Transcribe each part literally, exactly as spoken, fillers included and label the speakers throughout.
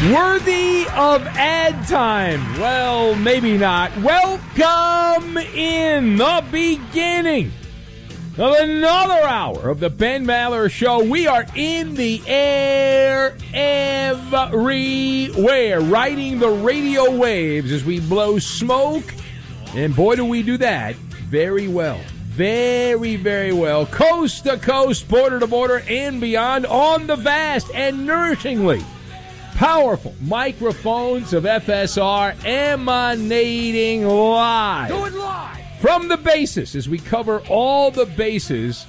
Speaker 1: Worthy of ad time. Well, maybe not. Welcome in the beginning of another hour of the Ben Maller Show. We are in the air everywhere, riding the radio waves as we blow smoke. And boy, do we do that very well. Very, very well. Coast to coast, border to border, and beyond on the vast and nourishingly powerful microphones of F S R emanating live.
Speaker 2: Do it live.
Speaker 1: From the bases as we cover all the bases.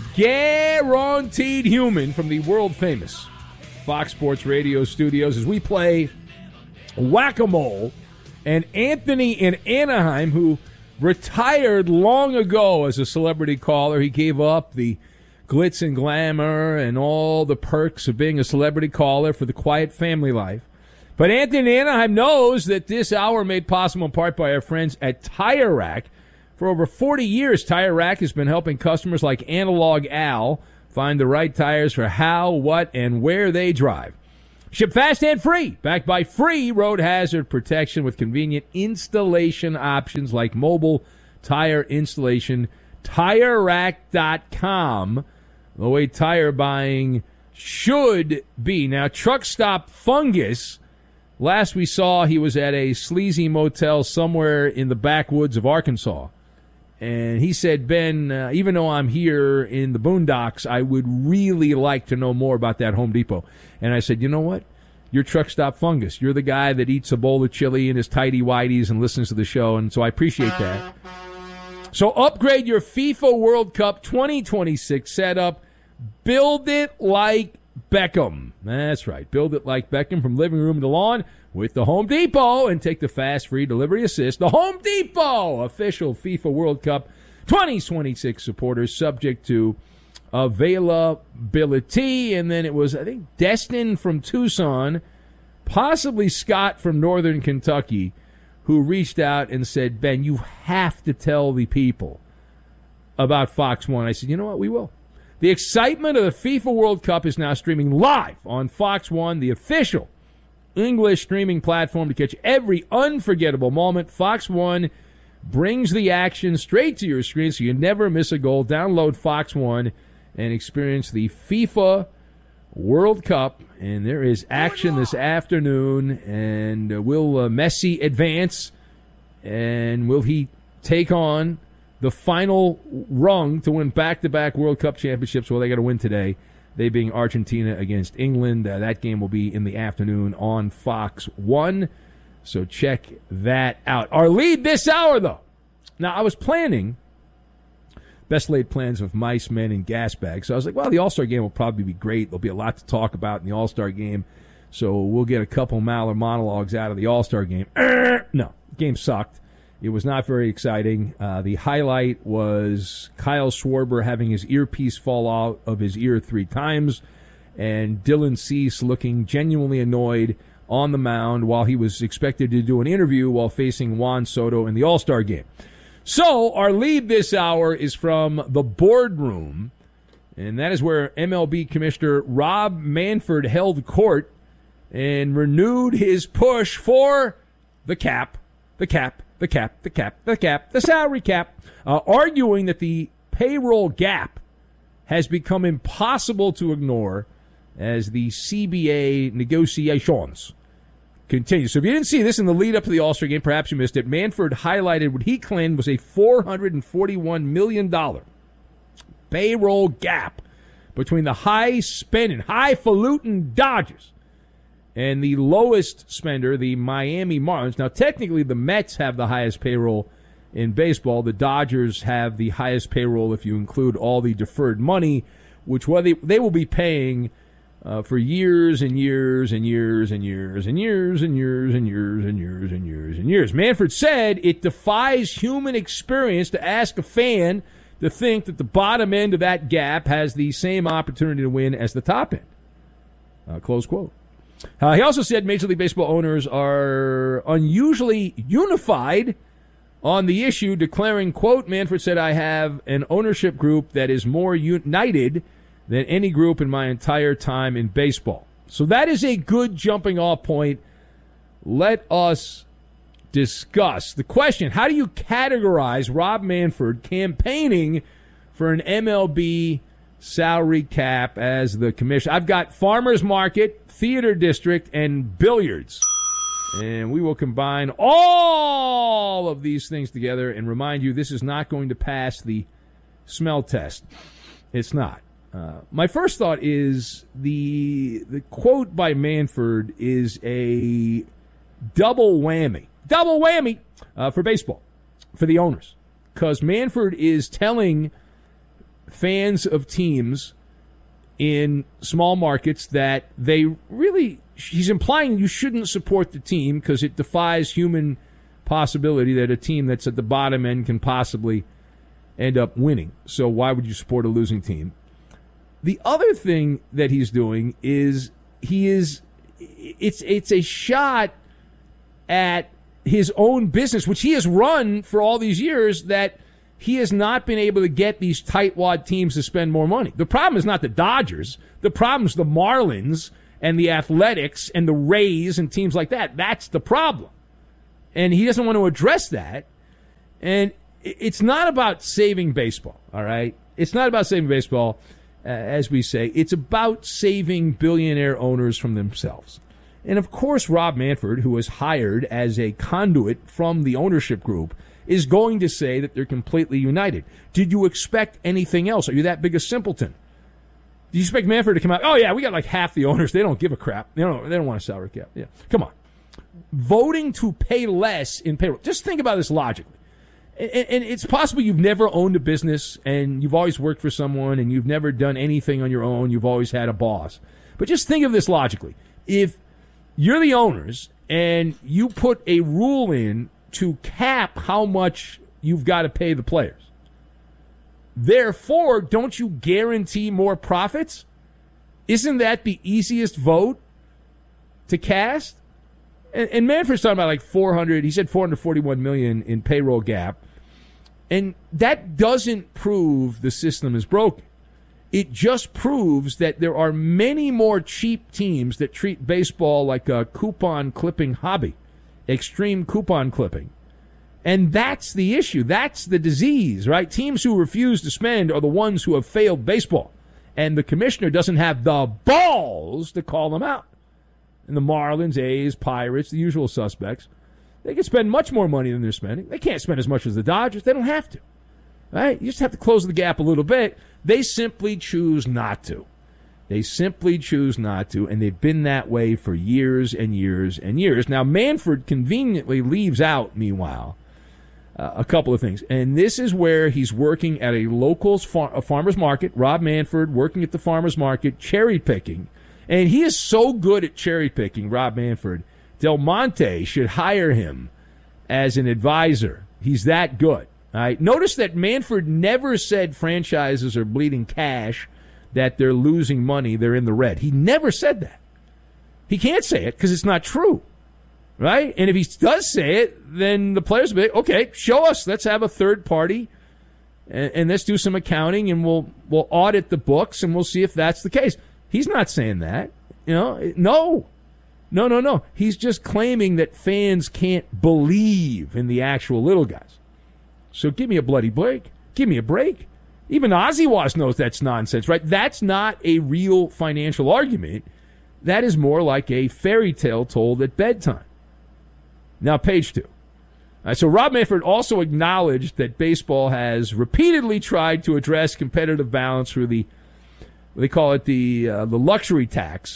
Speaker 1: Guaranteed human from the world-famous Fox Sports Radio studios as we play whack-a-mole. And Anthony in Anaheim, who retired long ago as a celebrity caller. He gave up the glitz and glamour and all the perks of being a celebrity caller for the quiet family life. But Anthony in Anaheim knows that this hour made possible in part by our friends at Tire Rack. For over forty years, Tire Rack has been helping customers like Analog Al find the right tires for how, what, and where they drive. Ship fast and free, backed by free road hazard protection with convenient installation options like mobile tire installation. Tire Rack dot com, the way tire buying should be. Now, Truck Stop Fungus, last we saw he was at a sleazy motel somewhere in the backwoods of Arkansas. And he said, Ben, uh, even though I'm here in the boondocks, I would really like to know more about that Home Depot. And I said, you know what? You're Truck Stop Fungus. You're the guy that eats a bowl of chili in his tighty-whities and listens to the show, and so I appreciate that. So upgrade your FIFA World Cup twenty twenty-six setup. Build it like Beckham. That's right. Build it like Beckham from living room to lawn with the Home Depot and take the fast free delivery assist. The Home Depot, official FIFA World Cup twenty twenty-six supporters, subject to availability. And then it was, I think, Destin from Tucson, possibly Scott from Northern Kentucky, who reached out and said, Ben, you have to tell the people about Fox one. I said, you know what? We will. The excitement of the FIFA World Cup is now streaming live on Fox one, the official English streaming platform to catch every unforgettable moment. Fox one brings the action straight to your screen so you never miss a goal. Download Fox one and experience the FIFA World Cup. And there is action this afternoon. And uh, will uh, Messi advance? And will he take on the final rung to win back-to-back World Cup championships? Well, they got to win today. They being Argentina against England. Uh, that game will be in the afternoon on Fox one. So check that out. Our lead this hour, though. Now, I was planning best laid plans of mice, men, and gas bags. So I was like, well, the All-Star game will probably be great. There'll be a lot to talk about in the All-Star game. So we'll get a couple Maller monologues out of the All-Star game. No, the game sucked. It was not very exciting. Uh, the highlight was Kyle Schwarber having his earpiece fall out of his ear three times, and Dylan Cease looking genuinely annoyed on the mound while he was expected to do an interview while facing Juan Soto in the All-Star game. So our lead this hour is from the boardroom, and that is where M L B Commissioner Rob Manfred held court and renewed his push for the cap, the cap, the cap, the cap, the cap, the salary cap, uh, arguing that the payroll gap has become impossible to ignore as the C B A negotiations continue. So if you didn't see this in the lead up to the All-Star game, perhaps you missed it. Manfred highlighted what he claimed was a four hundred forty-one million dollars payroll gap between the high-spending, highfalutin Dodgers and the lowest spender, the Miami Marlins. Now, technically, the Mets have the highest payroll in baseball. The Dodgers have the highest payroll if you include all the deferred money, which well, they, they will be paying uh, for years and years and years and years and years and years and years and years and years and years. Manfred said it defies human experience to ask a fan to think that the bottom end of that gap has the same opportunity to win as the top end. Uh, close quote. Uh, he also said Major League Baseball owners are unusually unified on the issue, declaring, quote, Manfred said, I have an ownership group that is more united than any group in my entire time in baseball. So that is a good jumping off point. Let us discuss the question: how do you categorize Rob Manfred campaigning for an M L B salary cap as the commissioner? I've got farmers market, theater district, and billiards. And we will combine all of these things together and remind you this is not going to pass the smell test. It's not. Uh, my first thought is the the quote by Manfred is a double whammy. Double whammy uh, for baseball, for the owners. Because Manfred is telling fans of teams in small markets that they really, he's implying you shouldn't support the team because it defies human possibility that a team that's at the bottom end can possibly end up winning. So why would you support a losing team? The other thing that he's doing is he is, it's it's a shot at his own business, which he has run for all these years, that he has not been able to get these tightwad teams to spend more money. The problem is not the Dodgers. The problem is the Marlins and the Athletics and the Rays and teams like that. That's the problem. And he doesn't want to address that. And it's not about saving baseball, all right? It's not about saving baseball, uh, as we say. It's about saving billionaire owners from themselves. And, of course, Rob Manfred, who was hired as a conduit from the ownership group, is going to say that they're completely united. Did you expect anything else? Are you that big a simpleton? Do you expect Manfred to come out, oh, yeah, we got like half the owners. They don't give a crap. They don't, they don't want a salary cap. Yeah, come on. Voting to pay less in payroll. Just think about this logically. And, and it's possible you've never owned a business and you've always worked for someone and you've never done anything on your own. You've always had a boss. But just think of this logically. If you're the owners and you put a rule in to cap how much you've got to pay the players, therefore, don't you guarantee more profits? Isn't that the easiest vote to cast? And, and Manfred's talking about like four hundred, he said four hundred forty-one million dollars in payroll gap. And that doesn't prove the system is broken. It just proves that there are many more cheap teams that treat baseball like a coupon clipping hobby, extreme coupon clipping. And that's the issue. That's the disease, right? Teams who refuse to spend are the ones who have failed baseball. And the commissioner doesn't have the balls to call them out. And the Marlins, A's, Pirates, the usual suspects, they can spend much more money than they're spending. They can't spend as much as the Dodgers. They don't have to. Right? You just have to close the gap a little bit. They simply choose not to. They simply choose not to, and they've been that way for years and years and years. Now, Manfred conveniently leaves out, meanwhile, uh, a couple of things. And this is where he's working at a local far- a farmer's market, Rob Manfred, working at the farmer's market, cherry picking. And he is so good at cherry picking, Rob Manfred. Del Monte should hire him as an advisor. He's that good. All right. Notice that Manfred never said franchises are bleeding cash, that they're losing money, they're in the red. He never said that. He can't say it because it's not true. Right? And if he does say it, then the players will be, okay, show us. Let's have a third party and, and let's do some accounting and we'll we'll audit the books and we'll see if that's the case. He's not saying that. You know, no. No, no, no. He's just claiming that fans can't believe in the actual little guys. So give me a bloody break. Give me a break. Even Ozzie Was knows that's nonsense, right? That's not a real financial argument. That is more like a fairy tale told at bedtime. Now, page two. All right, so Rob Manfred also acknowledged that baseball has repeatedly tried to address competitive balance through the, they call it the uh, the luxury tax.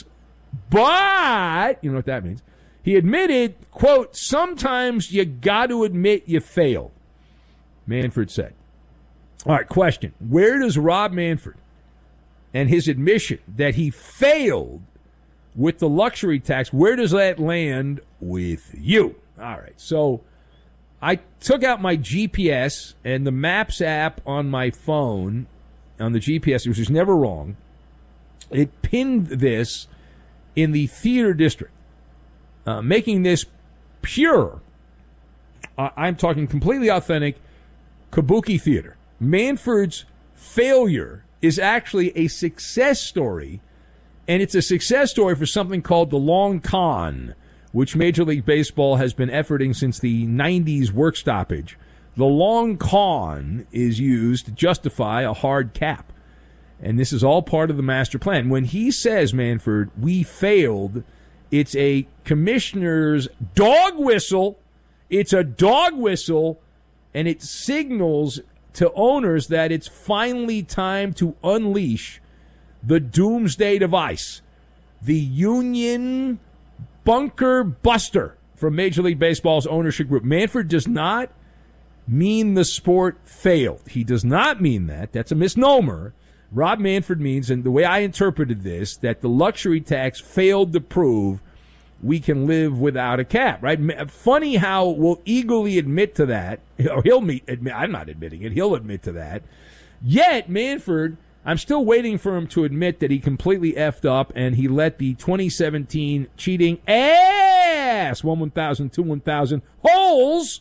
Speaker 1: But, you know what that means, he admitted, quote, sometimes you got to admit you failed, Manfred said. All right, question. Where does Rob Manfred and his admission that he failed with the luxury tax, where does that land with you? All right, so I took out my G P S and the Maps app on my phone, on the G P S, which is never wrong. It pinned this in the theater district, uh, making this pure, uh, I'm talking completely authentic, kabuki theater. Manfred's failure is actually a success story And it's a success story for something called the long con, which Major League Baseball has been efforting since the nineties work stoppage. The long con is used to justify a hard cap. And this is all part of the master plan. When he says, Manfred, we failed, it's a commissioner's dog whistle. It's a dog whistle, and it signals to owners that it's finally time to unleash the doomsday device, the union bunker buster from Major League Baseball's ownership group. Manfred does not mean the sport failed. He does not mean that. That's a misnomer. Rob Manfred means, and the way I interpreted this, that the luxury tax failed to prove we can live without a cap, right? Funny how we'll eagerly admit to that, or he'll meet, admit, I'm not admitting it, he'll admit to that. Yet, Manfred, I'm still waiting for him to admit that he completely effed up and he let the twenty seventeen cheating ass, one one thousand, two one thousand, holes,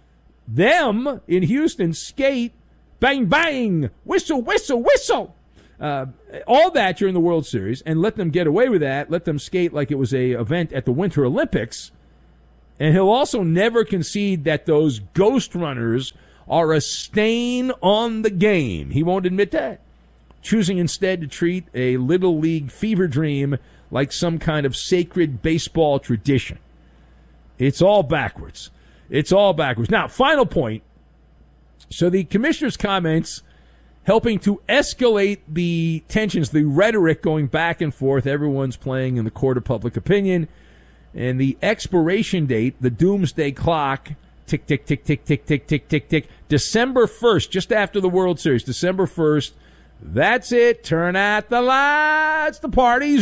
Speaker 1: them in Houston skate, bang, bang, whistle, whistle, whistle. Uh, all that during the World Series, and let them get away with that, let them skate like it was a event at the Winter Olympics. And he'll also never concede that those ghost runners are a stain on the game. He won't admit that. Choosing instead to treat a Little League fever dream like some kind of sacred baseball tradition. It's all backwards. It's all backwards. Now, final point. So the commissioner's comments helping to escalate the tensions, the rhetoric going back and forth. Everyone's playing in the court of public opinion. And the expiration date, the doomsday clock, tick, tick, tick, tick, tick, tick, tick, tick, tick, December first, just after the World Series, December first. That's it. Turn out the lights. The party's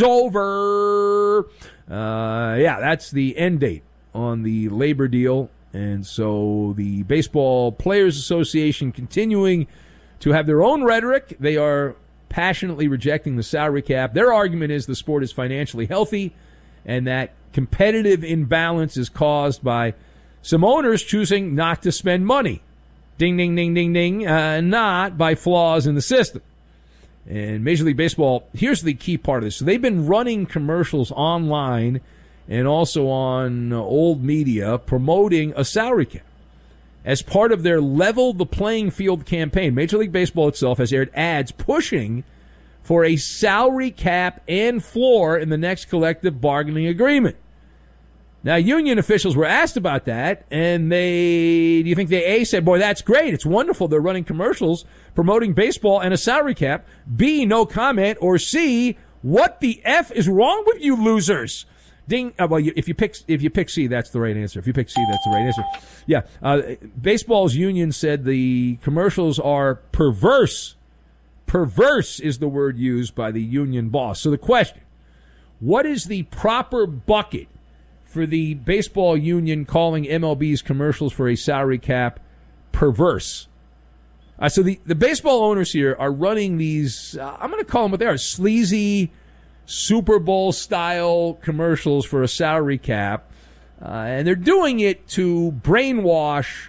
Speaker 1: over. Uh, yeah, that's the end date on the labor deal. And so the Baseball Players Association continuing to have their own rhetoric. They are passionately rejecting the salary cap. Their argument is the sport is financially healthy and that competitive imbalance is caused by some owners choosing not to spend money. Ding, ding, ding, ding, ding. Uh, not by flaws in the system. And Major League Baseball, here's the key part of this. So they've been running commercials online and also on old media promoting a salary cap. As part of their Level the Playing Field campaign, Major League Baseball itself has aired ads pushing for a salary cap and floor in the next collective bargaining agreement. Now, union officials were asked about that, and they, do you think they, A, said, boy, that's great, it's wonderful, they're running commercials promoting baseball and a salary cap, B, no comment, or C, what the F is wrong with you losers? Ding. Uh, well, you, if you pick if you pick C, that's the right answer. If you pick C, that's the right answer. Yeah. Uh, baseball's union said the commercials are perverse. Perverse is the word used by the union boss. So the question, what is the proper bucket for the baseball union calling M L B's commercials for a salary cap perverse? Uh, so the, the baseball owners here are running these, uh, I'm going to call them what they are, sleazy Super Bowl-style commercials for a salary cap, uh, and they're doing it to brainwash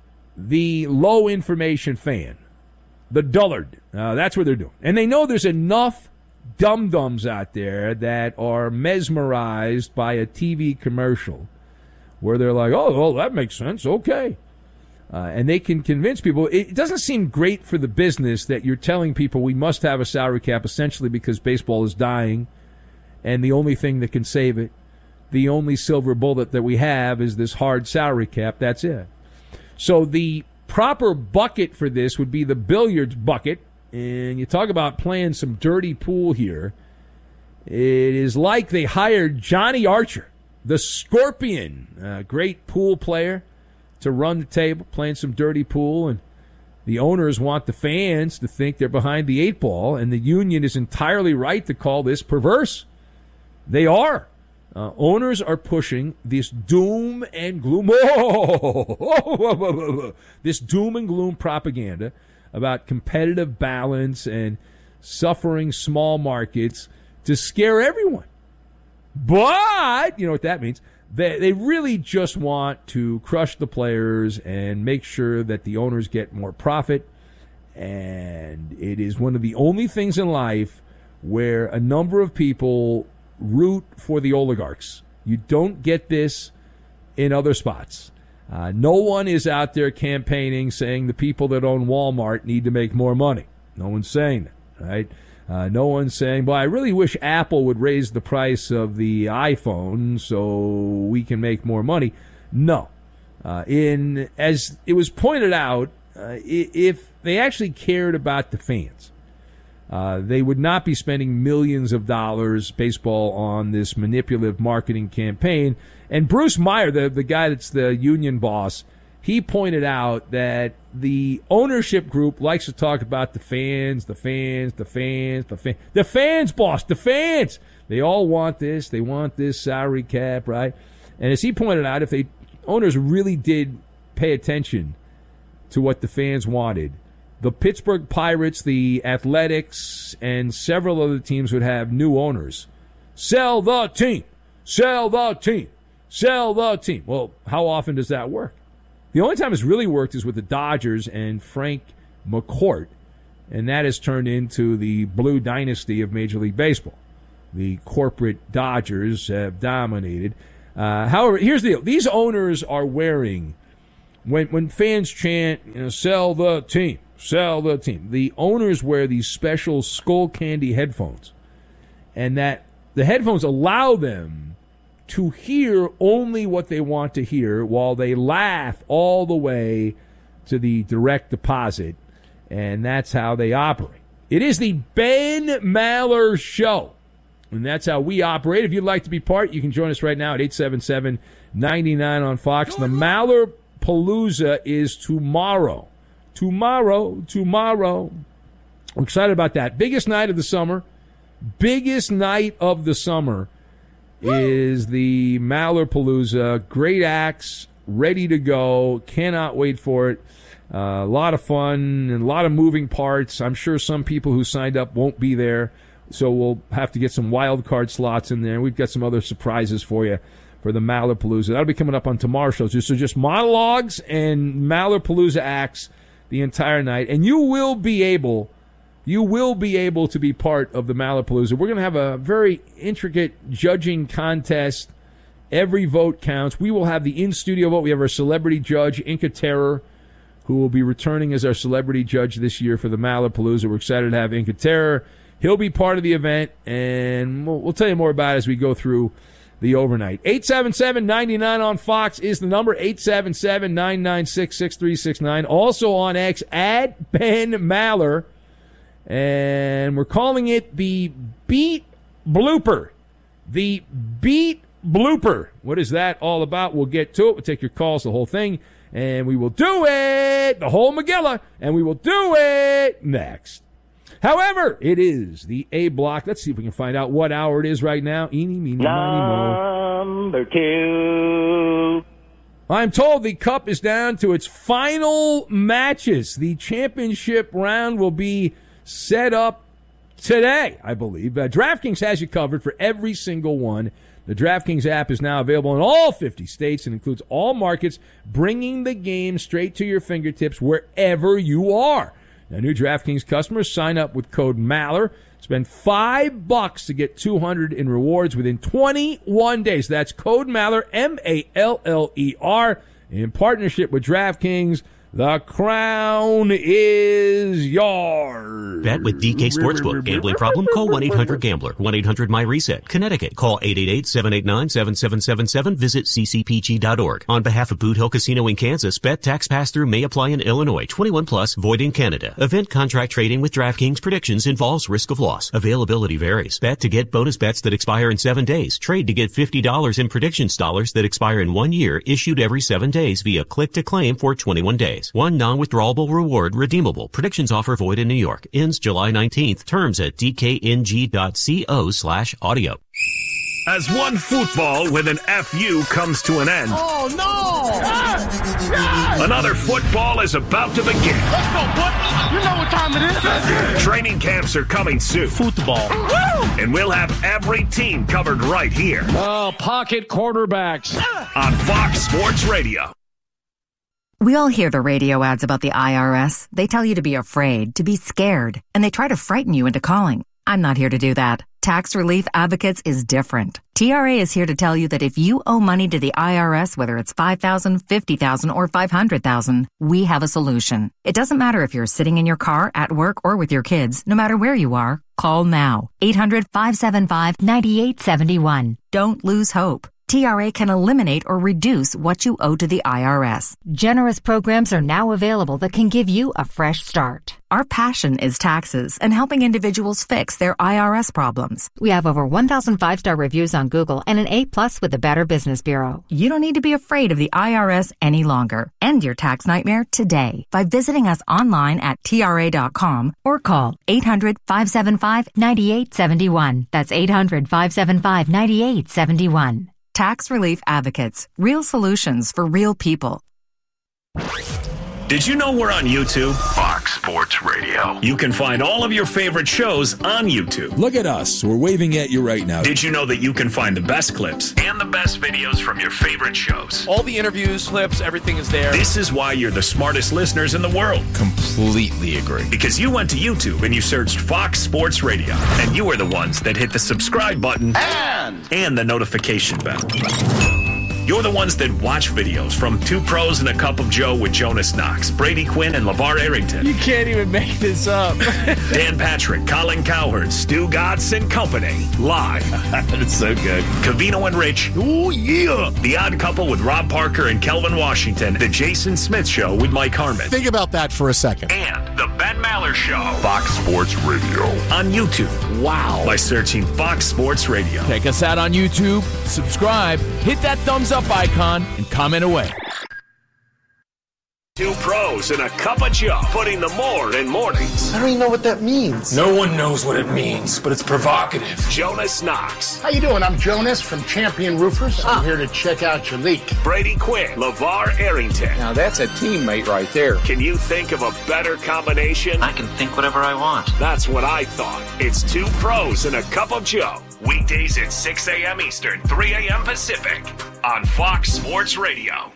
Speaker 1: the low-information fan, the dullard. Uh, that's what they're doing. And they know there's enough dum-dums out there that are mesmerized by a T V commercial where they're like, oh, well, that makes sense, okay. Uh, and they can convince people. It doesn't seem great for the business that you're telling people we must have a salary cap essentially because baseball is dying and the only thing that can save it, the only silver bullet that we have is this hard salary cap. That's it. So the proper bucket for this would be the billiards bucket. And you talk about playing some dirty pool here. It is like they hired Johnny Archer, the Scorpion, a great pool player, to run the table, playing some dirty pool, and the owners want the fans to think they're behind the eight ball, and the union is entirely right to call this perverse. They are. Uh, owners are pushing this doom and gloom, this doom and gloom propaganda about competitive balance and suffering small markets to scare everyone. But, you know what that means? They they really just want to crush the players and make sure that the owners get more profit. And it is one of the only things in life where a number of people root for the oligarchs. You don't get this in other spots. Uh, no one is out there campaigning saying the people that own Walmart need to make more money. No one's saying that, right? Uh, no one's saying, well, I really wish Apple would raise the price of the iPhone so we can make more money. No. Uh, in as it was pointed out, uh, if they actually cared about the fans, uh, they would not be spending millions of dollars, baseball, on this manipulative marketing campaign. And Bruce Meyer, the, the guy that's the union boss, he pointed out that the ownership group likes to talk about the fans, the fans, the fans, the fans. The fans, boss, the fans. They all want this. They want this salary cap, right? And as he pointed out, if they owners really did pay attention to what the fans wanted, the Pittsburgh Pirates, the Athletics, and several other teams would have new owners. Sell the team. Sell the team. Sell the team. Well, how often does that work? The only time it's really worked is with the Dodgers and Frank McCourt, and that has turned into the blue dynasty of Major League Baseball. The corporate Dodgers have dominated. Uh, however, here's the deal. These owners are wearing, when when fans chant, you know, sell the team, sell the team, the owners wear these special skull candy headphones, and that the headphones allow them to hear only what they want to hear while they laugh all the way to the direct deposit, and that's how they operate. It is the Ben Maller Show, and that's how we operate. If you'd like to be part, you can join us right now at eight seven seven, nine nine on Fox. The Maller Palooza is tomorrow. Tomorrow, tomorrow. We're excited about that. Biggest night of the summer. Biggest night of the summer is the Maller Palooza. Great acts, ready to go. Cannot wait for it. Uh, a lot of fun and a lot of moving parts. I'm sure some people who signed up won't be there, so we'll have to get some wild card slots in there. We've got some other surprises for you for the Maller Palooza. That'll be coming up on tomorrow's show. So just monologues and Maller Palooza acts the entire night, and you will be able You will be able to be part of the Maller Palooza. We're going to have a very intricate judging contest. Every vote counts. We will have the in-studio vote. We have our celebrity judge, Inca Terror, who will be returning as our celebrity judge this year for the Maller Palooza. We're excited to have Inca Terror. He'll be part of the event, and we'll, we'll tell you more about it as we go through the overnight. eight seven seven, nine nine on Fox is the number, eight seven seven, nine nine six, six three six nine. Also on X, at Ben Maller. And we're calling it the Beat Blooper. The Beat Blooper. What is that all about? We'll get to it. We'll take your calls, the whole thing. And we will do it, the whole Megillah. And we will do it next. However, it is the A block. Let's see if we can find out what hour it is right now. Eeny, meeny, miny, mo.
Speaker 2: Number two.
Speaker 1: I'm told the Cup is down to its final matches. The championship round will be set up today, I believe. Uh, DraftKings has you covered for every single one. The DraftKings app is now available in all fifty states and includes all markets, bringing the game straight to your fingertips wherever you are. Now, new DraftKings customers sign up with code Maller. Spend five bucks to get two hundred in rewards within twenty-one days. That's code Maller, M A L L E R, in partnership with DraftKings. The crown is yours.
Speaker 3: Bet with D K Sportsbook. Gambling problem? Call one eight hundred gambler. one eight hundred my reset. Connecticut. Call eight eight eight, seven eight nine, seven seven seven seven. Visit c c p g dot org. On behalf of Boot Hill Casino in Kansas, bet tax pass-through may apply in Illinois. twenty-one plus, void in Canada. Event contract trading with DraftKings predictions involves risk of loss. Availability varies. Bet to get bonus bets that expire in seven days. Trade to get fifty dollars in predictions dollars that expire in one year, issued every seven days via click to claim for twenty-one days. One non-withdrawable reward redeemable. Predictions offer void in New York. Ends July nineteenth. Terms at d k n g dot co slash audio.
Speaker 4: As one football with an F U comes to an end.
Speaker 5: Oh, no! Yes! Yes!
Speaker 4: Another football is about to begin.
Speaker 5: Let's go, football! You know what time it is.
Speaker 4: Training camps are coming soon.
Speaker 5: Football. Woo!
Speaker 4: And we'll have every team covered right here.
Speaker 5: Oh, pocket quarterbacks.
Speaker 4: On Fox Sports Radio.
Speaker 6: We all hear the radio ads about the I R S. They tell you to be afraid, to be scared, and they try to frighten you into calling. I'm not here to do that. Tax Relief Advocates is different. T R A is here to tell you that if you owe money to the I R S, whether it's five thousand dollars, fifty thousand dollars, or five hundred thousand dollars, we have a solution. It doesn't matter if you're sitting in your car, at work, or with your kids. No matter where you are, call now. eight hundred, five seven five, nine eight seven one. Don't lose hope. T R A can eliminate or reduce what you owe to the I R S. Generous programs are now available that can give you a fresh start. Our passion is taxes and helping individuals fix their I R S problems. We have over one thousand five-star reviews on Google and an A plus with the Better Business Bureau. You don't need to be afraid of the I R S any longer. End your tax nightmare today by visiting us online at T R A dot com or call eight hundred, five seven five, nine eight seven one. That's eight hundred, five seven five, nine eight seven one. Tax Relief Advocates. Real solutions for real people.
Speaker 4: Did you know we're on YouTube?
Speaker 7: Fox Sports Radio.
Speaker 4: You can find all of your favorite shows on YouTube.
Speaker 8: Look at us. We're waving at you right now.
Speaker 4: Did you know that you can find the best clips
Speaker 7: And the best videos from your favorite shows.
Speaker 9: All the interviews, clips, everything is there.
Speaker 4: This is why you're the smartest listeners in the world.
Speaker 8: Completely agree.
Speaker 4: Because you went to YouTube and you searched Fox Sports Radio. And you are the ones that hit the subscribe button
Speaker 5: And
Speaker 4: and the notification bell. You're the ones that watch videos from Two Pros and a Cup of Joe with Jonas Knox, Brady Quinn, and LeVar Arrington.
Speaker 9: you can't even make this up.
Speaker 4: Dan Patrick, Colin Cowherd, Stu Gatz and Company. Live.
Speaker 7: It's so good.
Speaker 4: Cavino and Rich.
Speaker 7: Oh, yeah.
Speaker 4: The Odd Couple with Rob Parker and Kelvin Washington. The Jason Smith Show with Mike Harmon.
Speaker 10: Think about that for a second.
Speaker 4: And The Ben Maller Show.
Speaker 7: Fox Sports Radio.
Speaker 4: On YouTube. Wow. By searching Fox Sports Radio.
Speaker 9: Check us out on YouTube, subscribe, hit that thumbs up icon, and comment away.
Speaker 4: Two Pros and a Cup of Joe. Putting the more in mornings.
Speaker 10: I don't even know what that means.
Speaker 11: No one knows what it means, but it's provocative.
Speaker 4: Jonas Knox.
Speaker 10: How you doing? I'm Jonas from Champion Roofers. I'm here to check out your leak.
Speaker 4: Brady Quinn. LeVar Arrington.
Speaker 11: Now that's a teammate right there.
Speaker 4: Can you think of a better combination?
Speaker 3: I can think whatever I want.
Speaker 4: That's what I thought. It's Two Pros and a Cup of Joe. Weekdays at six a.m. Eastern, three a.m. Pacific on Fox Sports Radio.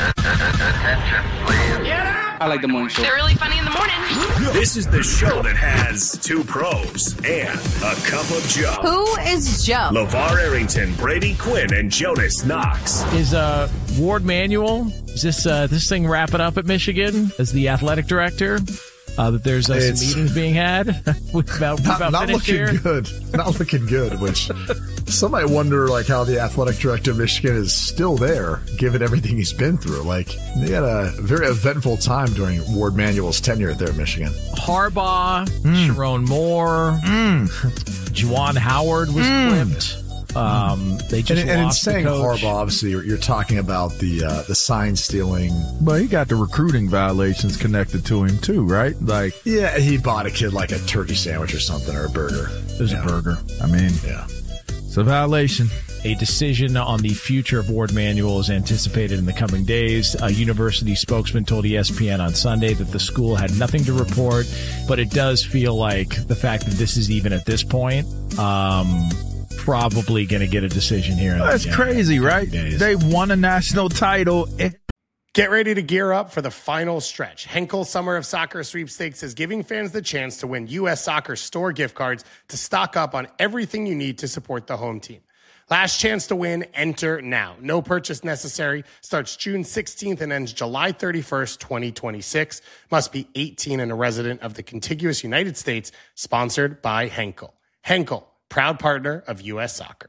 Speaker 11: I like the morning show.
Speaker 12: They're really funny in the morning.
Speaker 4: This is the show that has Two Pros and a Cup of Joe.
Speaker 12: Who is Joe?
Speaker 4: LeVar Arrington, Brady Quinn, and Jonas Knox.
Speaker 9: Is uh, Ward Manuel, is this uh, this thing wrapping up at Michigan as the athletic director? Uh, that there's uh, some meetings being had. We've about, we've
Speaker 13: not
Speaker 9: about
Speaker 13: not looking
Speaker 9: here.
Speaker 13: good. Not looking good, which some might wonder like how the athletic director of Michigan is still there, given everything he's been through. Like, they had a very eventful time during Ward Manuel's tenure there at Michigan.
Speaker 9: Harbaugh, mm. Sharon Moore, mm. Juwan Howard was mm. clipped. Um, they just
Speaker 13: and, and in
Speaker 9: lost
Speaker 13: saying
Speaker 9: the coach.
Speaker 13: Harbaugh, obviously, you're, you're talking about the uh, the sign stealing.
Speaker 14: But he got the recruiting violations connected to him too, right? Like,
Speaker 13: yeah, he bought a kid like a turkey sandwich or something, or a burger.
Speaker 14: It was
Speaker 13: yeah.
Speaker 14: a burger. I mean,
Speaker 13: yeah,
Speaker 14: it's a violation.
Speaker 9: A decision on the future of Ward Manuel is anticipated in the coming days. A university spokesman told E S P N on Sunday that the school had nothing to report, but it does feel like the fact that this is even at this point, um, probably going to get a decision here.
Speaker 14: Oh, that's crazy, right?
Speaker 9: Days.
Speaker 14: They won a national title.
Speaker 10: Get ready to gear up for the final stretch. Henkel Summer of Soccer Sweepstakes is giving fans the chance to win U S Soccer store gift cards to stock up on everything you need to support the home team. Last chance to win, enter now. No purchase necessary. Starts June sixteenth and ends July thirty-first, twenty twenty-six. Must be eighteen and a resident of the contiguous United States. Sponsored by Henkel. Henkel, proud partner of U S Soccer.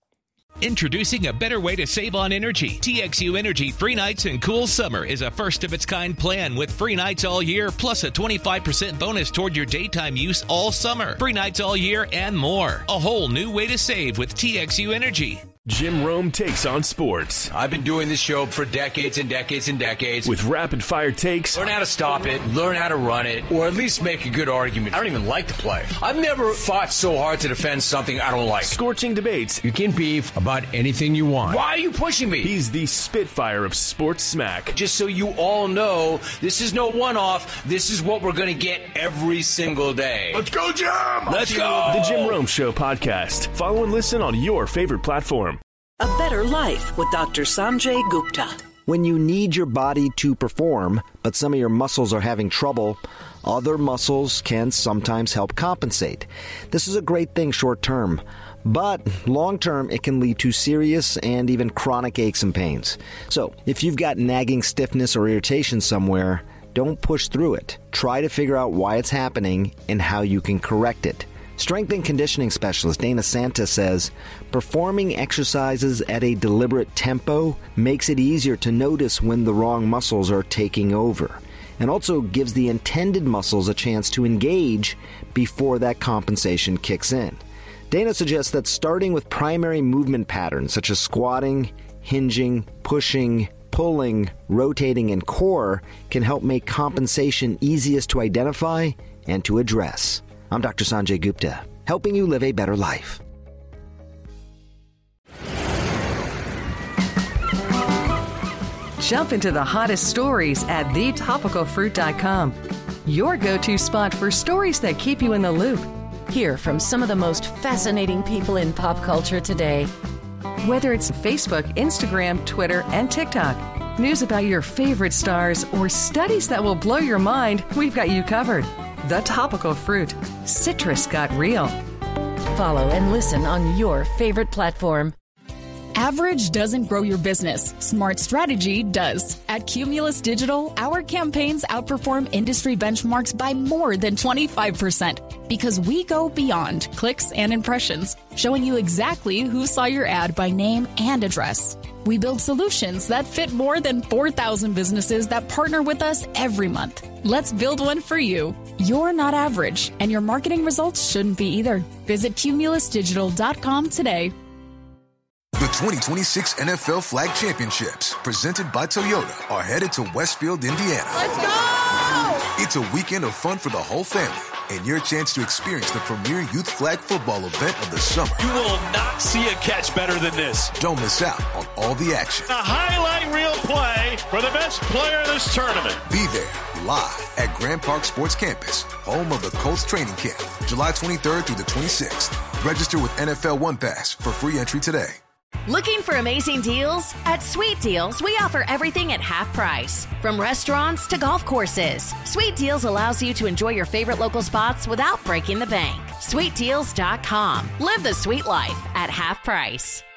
Speaker 15: Introducing a better way to save on energy. T X U Energy Free Nights and Cool Summer is a first-of-its-kind plan with free nights all year, plus a twenty-five percent bonus toward your daytime use all summer. Free nights all year and more. A whole new way to save with T X U Energy.
Speaker 4: Jim Rome takes on sports.
Speaker 11: I've been doing this show for decades and decades and decades.
Speaker 4: With rapid-fire takes.
Speaker 11: Learn how to stop it, learn how to run it, or at least make a good argument. I don't even like to play. I've never fought so hard to defend something I don't like.
Speaker 4: Scorching debates.
Speaker 11: You can beef about anything you want. Why are you pushing me?
Speaker 4: He's the Spitfire of sports smack.
Speaker 11: Just so you all know, this is no one-off. This is what we're going to get every single day.
Speaker 4: Let's go, Jim!
Speaker 11: Let's go!
Speaker 4: The Jim Rome Show podcast. Follow and listen on your favorite platform.
Speaker 16: A better life with Doctor Sanjay Gupta. When you need your body to perform, but some of your muscles are having trouble, other muscles can sometimes help compensate. This is a great thing short term, but long term it can lead to serious and even chronic aches and pains. So if you've got nagging stiffness or irritation somewhere, don't push through it. Try to figure out why it's happening and how you can correct it. Strength and conditioning specialist Dana Santa says, performing exercises at a deliberate tempo makes it easier to notice when the wrong muscles are taking over, and also gives the intended muscles a chance to engage before that compensation kicks in. Dana suggests that starting with primary movement patterns such as squatting, hinging, pushing, pulling, rotating, and core can help make compensation easiest to identify and to address. I'm Doctor Sanjay Gupta, helping you live a better life.
Speaker 17: Jump into the hottest stories at the topical fruit dot com. Your go-to spot for stories that keep you in the loop.
Speaker 12: Hear from some of the most fascinating people in pop culture today.
Speaker 17: Whether it's Facebook, Instagram, Twitter, and TikTok, news about your favorite stars, or studies that will blow your mind, we've got you covered. The Topical Fruit. Citrus got real.
Speaker 12: Follow and listen on your favorite platform.
Speaker 18: Average doesn't grow your business. Smart strategy does. At Cumulus Digital, our campaigns outperform industry benchmarks by more than twenty-five percent because we go beyond clicks and impressions, showing you exactly who saw your ad by name and address. We build solutions that fit more than four thousand businesses that partner with us every month. Let's build one for you. You're not average, and your marketing results shouldn't be either. Visit cumulus digital dot com today.
Speaker 19: The twenty twenty-six N F L Flag Championships, presented by Toyota, are headed to Westfield, Indiana.
Speaker 5: Let's go!
Speaker 19: It's a weekend of fun for the whole family and your chance to experience the premier youth flag football event of the summer.
Speaker 5: You will not see a catch better than this.
Speaker 19: Don't miss out on all the action.
Speaker 5: A highlight reel play for the best player in this tournament.
Speaker 19: Be there live at Grand Park Sports Campus, home of the Colts training camp, July twenty-third through the twenty-sixth. Register with N F L One Pass for free entry today.
Speaker 20: Looking for amazing deals? At Sweet Deals, we offer everything at half price. From restaurants to golf courses, Sweet Deals allows you to enjoy your favorite local spots without breaking the bank. sweet deals dot com. Live the sweet life at half price.